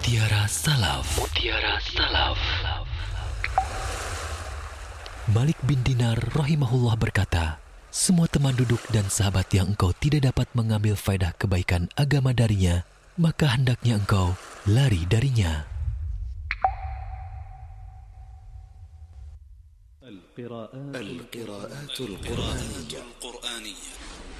Mutiara Salaf. Mutiara Salaf. Malik bin Dinar rahimahullah berkata, semua teman duduk dan sahabat yang engkau tidak dapat mengambil faedah kebaikan agama darinya, maka hendaknya engkau lari darinya. القراءات القرآنية